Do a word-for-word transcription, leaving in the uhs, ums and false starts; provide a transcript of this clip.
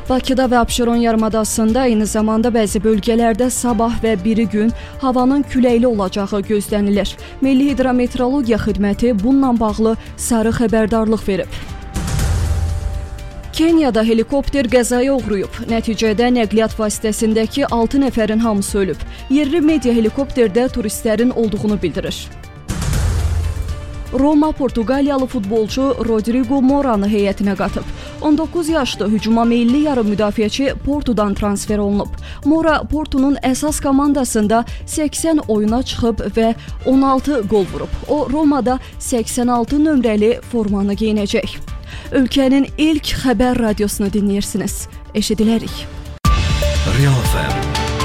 Bakıda və Abşeron yarımadasında eyni zamanda bəzi bölgələrdə sabah və biri gün havanın küləkli olacağı gözlənilir. Milli Hidrometeorologiya Xidməti bununla bağlı sarı xəbərdarlıq verib. Kenyada helikopter qəzaya uğrayıb. Nəticədə nəqliyyat vasitəsindəki altı nəfərin hamısı ölüb. Yerli media helikopterdə turistlərin olduğunu bildirir. Roma Portuqaliyalı futbolçu Rodrigo Mora'nı heyətinə qatıb. on doqquz yaşlı hücuma meyilli yarım müdafiəçi Portodan transfer olunub. Mora Portonun əsas komandasında səksən oyuna çıxıb və on altı gol vurub. O Romada səksən altı nömrəli formanı geyinəcək. Ölkənin ilk xəbər radiosunu dinləyirsiniz. Eşidilərik. Real F M